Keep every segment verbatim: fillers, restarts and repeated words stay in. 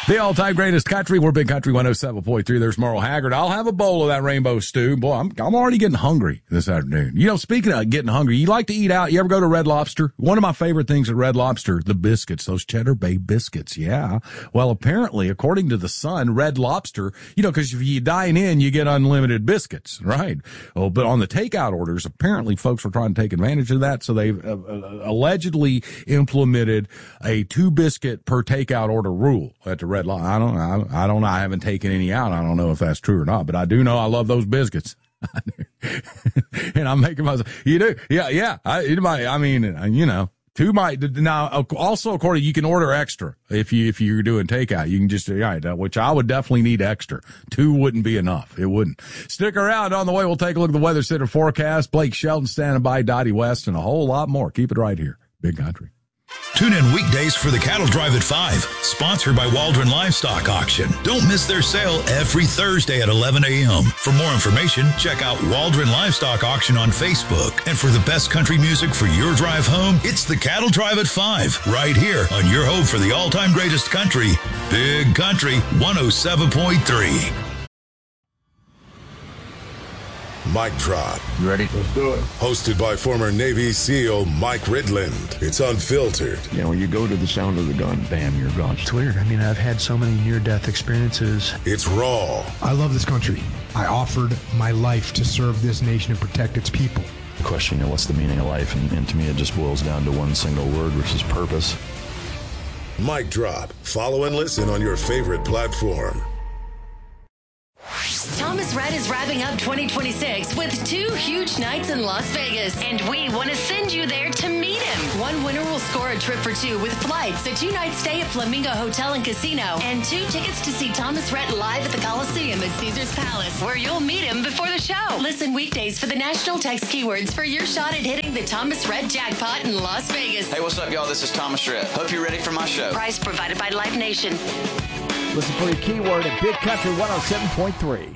The all-time greatest country. We're Big Country one oh seven point three. There's Merle Haggard. I'll have a bowl of that rainbow stew. Boy, I'm, I'm already getting hungry this afternoon. You know, speaking of getting hungry, you like to eat out. You ever go to Red Lobster? One of my favorite things at Red Lobster, the biscuits, those Cheddar Bay biscuits. Yeah. Well, apparently, according to the Sun, Red Lobster, you know, because if you dine in, you get unlimited biscuits, right? Oh, but on the takeout orders, apparently folks were trying to take advantage of that. So they've uh, uh, allegedly implemented a two biscuit per takeout order rule at the Red Lobster. I don't, I, I don't know. I haven't taken any out. I don't know if that's true or not, but I do know I love those biscuits. And I'm making myself, you do? Yeah, yeah. I, it might, I mean, you know, two might, now, also according, you can order extra if you, if you're doing takeout. You can just, yeah, which I would definitely need extra. Two wouldn't be enough. It wouldn't. Stick around. On the way, we'll take a look at the Weather Center forecast. Blake Shelton standing by, Dottie West, and a whole lot more. Keep it right here. Big Country. Tune in weekdays for the Cattle Drive at five, sponsored by Waldron Livestock Auction. Don't miss their sale every Thursday at eleven a.m. For more information, check out Waldron Livestock Auction on Facebook. And for the best country music for your drive home, it's the Cattle Drive at five, right here on your home for the all-time greatest country, Big Country one oh seven point three. Mic Drop. You ready? Let's do it. Hosted by former Navy SEAL Mike Ridland. It's unfiltered. You know, when you go to the sound of the gun, bam, you're gone. It's weird. I mean, I've had so many near-death experiences. It's raw. I love this country. I offered my life to serve this nation and protect its people. The question, you know, what's the meaning of life? And, and to me, it just boils down to one single word, which is purpose. Mic Drop. Follow and listen on your favorite platform. Thomas Rhett is wrapping up twenty twenty-six with two huge nights in Las Vegas, and we want to send you there to meet him. One winner will score a trip for two with flights, a two-night stay at Flamingo Hotel and Casino, and two tickets to see Thomas Rhett live at the Coliseum at Caesars Palace, where you'll meet him before the show. Listen weekdays for the national text keywords for your shot at hitting the Thomas Rhett jackpot in Las Vegas. Hey, what's up, y'all? This is Thomas Rhett. Hope you're ready for my show. Prize provided by Live Nation. Listen for your keyword at Big Country one oh seven point three.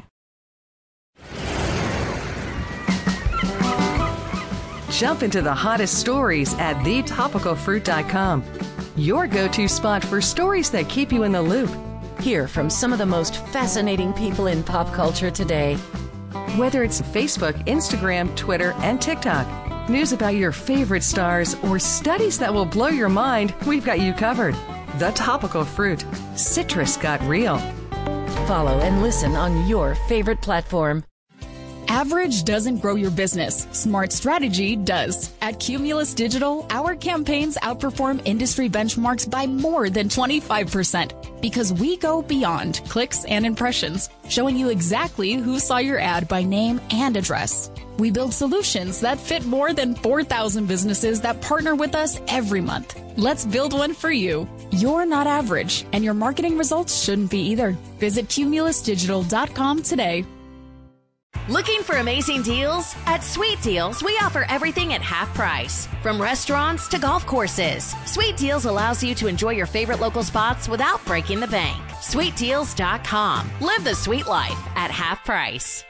Jump into the hottest stories at the topical fruit dot com. Your go-to spot for stories that keep you in the loop. Hear from some of the most fascinating people in pop culture today. Whether it's Facebook, Instagram, Twitter, and TikTok, news about your favorite stars, or studies that will blow your mind, we've got you covered. The Topical Fruit. Citrus got real. Follow and listen on your favorite platform. Average doesn't grow your business. Smart strategy does. At Cumulus Digital, our campaigns outperform industry benchmarks by more than twenty-five percent because we go beyond clicks and impressions, showing you exactly who saw your ad by name and address. We build solutions that fit more than four thousand businesses that partner with us every month. Let's build one for you. You're not average, and your marketing results shouldn't be either. Visit cumulus digital dot com today. Looking for amazing deals? At Sweet Deals, we offer everything at half price. From restaurants to golf courses, Sweet Deals allows you to enjoy your favorite local spots without breaking the bank. sweet deals dot com. Live the sweet life at half price.